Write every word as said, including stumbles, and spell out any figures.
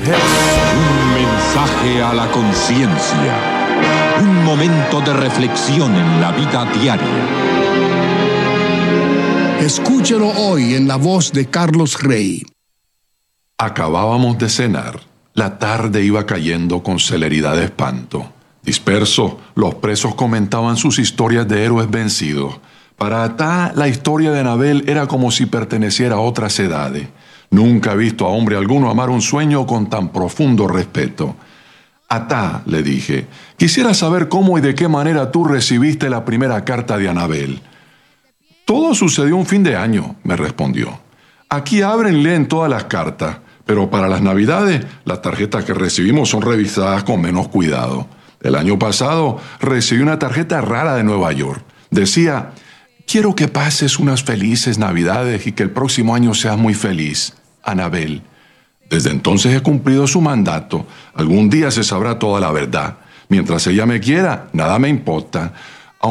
Un mensaje a la conciencia. Un momento de reflexión en la vida diaria. Escúchelo hoy en la voz de Carlos Rey. Acabábamos de cenar. La tarde iba cayendo con celeridad de espanto. Dispersos, los presos comentaban sus historias de héroes vencidos. Para Atá, la historia de Anabel era como si perteneciera a otras edades. Nunca he visto a hombre alguno amar un sueño con tan profundo respeto. Atá, le dije, quisiera saber cómo y de qué manera tú recibiste la primera carta de Anabel. Todo sucedió un fin de año, me respondió. Aquí abren y leen todas las cartas, pero para las Navidades las tarjetas que recibimos son revisadas con menos cuidado. El año pasado recibí una tarjeta rara de Nueva York. Decía, quiero que pases unas felices Navidades y que el próximo año seas muy feliz, Anabel. Desde entonces he cumplido su mandato. Algún día se sabrá toda la verdad. Mientras ella me quiera, nada me importa.